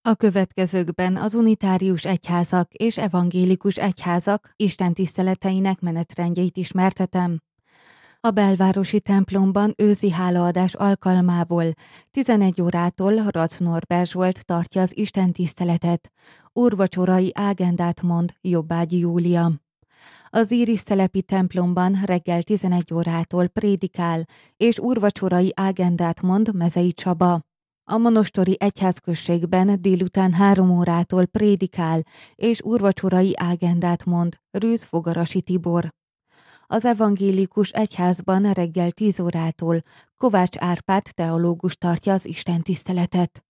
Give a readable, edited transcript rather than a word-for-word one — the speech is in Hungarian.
A következőkben az unitárius egyházak és evangélikus egyházak istentiszteleteinek menetrendjeit ismertetem. A belvárosi templomban őszi hálaadás alkalmából 11 órától Rac Norbert Zsolt tartja az istentiszteletet, úrvacsorai ágendát mond Jobbágyi Júlia. Az Íris telepi templomban reggel 11 órától prédikál, és úrvacsorai ágendát mond Mezei Csaba. A monostori egyházközségben délután 3 órától prédikál, és úrvacsorai ágendát mond Rűz Fogarasi Tibor. Az evangélikus egyházban reggel 10 órától Kovács Árpád teológus tartja az istentiszteletet.